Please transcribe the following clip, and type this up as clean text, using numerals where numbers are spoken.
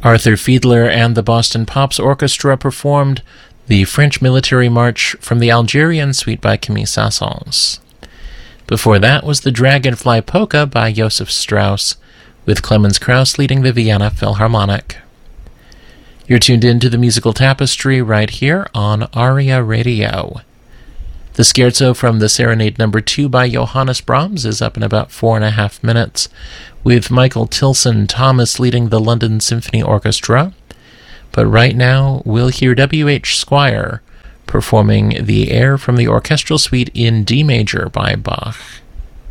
Arthur Fiedler and the Boston Pops Orchestra performed the French Military March from the Algerian Suite by Camille Saint-Saëns. Before that was the Dragonfly Polka by Josef Strauss, with Clemens Krauss leading the Vienna Philharmonic. You're tuned into the musical tapestry right here on ARIA Radio. The scherzo from the Serenade No. 2 by Johannes Brahms is up in about 4.5 minutes, with Michael Tilson Thomas leading the London Symphony Orchestra. But right now, we'll hear W.H. Squire performing the air from the orchestral suite in D major by Bach.